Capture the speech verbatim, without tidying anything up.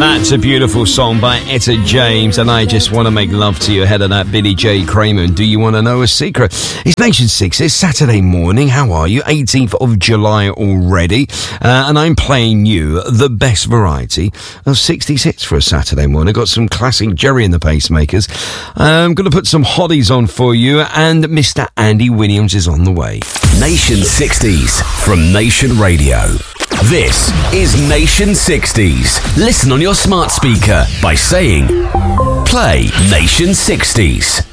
That's a beautiful song by Etta James, and I just want to make love to you ahead of that Billy J. Kramer. And do you want to know a secret? It's Nation six. It's Saturday morning. How are you? eighteenth of July already. Uh, and I'm playing you the best variety of sixties hits for a Saturday morning. Got some classic Jerry and the Pacemakers. I'm going to put some hotties on for you, and Mister Andy Williams is on the way. Nation sixties from Nation Radio. This is Nation sixties. Listen on your smart speaker by saying, play Nation sixties.